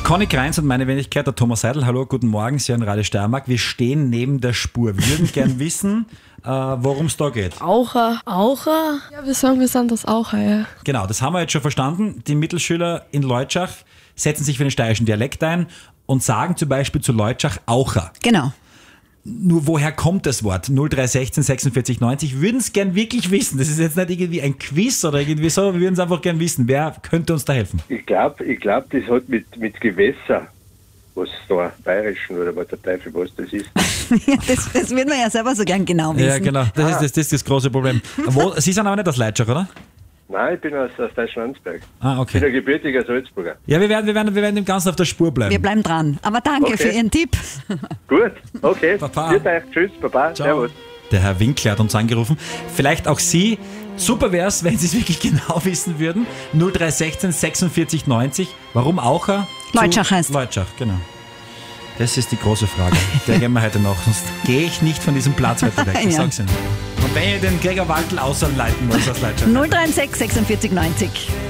Conny Kreins und meine Wenigkeit, der Thomas Seidel. Hallo, guten Morgen, Sie hören Radio Steiermark. Wir stehen neben der Spur. Wir würden gern wissen, worum es da geht. Aucher. Ja, wir sagen, wir sind das Aucher, ja. Genau, das haben wir jetzt schon verstanden. Die Mittelschüler in Leutschach setzen sich für den steirischen Dialekt ein und sagen zum Beispiel zu Leutschach Aucher. Genau. Nur woher kommt das Wort? 0316 46 90. Wir würden es gern wirklich wissen. Das ist jetzt nicht irgendwie ein Quiz oder irgendwie so. Wir würden es einfach gern wissen. Wer könnte uns da helfen? Ich glaub, das hat mit Gewässer, was da, bayerischen oder was der Teufel, was das ist. das würden wir ja selber so gern genau wissen. Ja, genau. Das ist das große Problem. Sie sind aber nicht aus Leutschach, oder? Nein, ich bin aus Deutschlandsberg. Ah, okay. Ich bin ein gebürtiger Salzburger. Ja, wir werden dem Ganzen auf der Spur bleiben. Wir bleiben dran. Aber danke für Ihren Tipp. Gut, okay. Baba. Viert euch. Tschüss, Baba. Ciao. Servus. Der Herr Winkler hat uns angerufen. Vielleicht auch Sie. Super wäre es, wenn Sie es wirklich genau wissen würden. 0316 46 90. Warum Aucher? Leutschach heißt. Leutschach, genau. Das ist die große Frage. Der gehen wir heute noch. Sonst gehe ich nicht von diesem Platz heute weg. Ich sag's Ihnen. Und wenn ihr den Gregor Waldl außerleiten muss aus Leutschach. 036 46 90.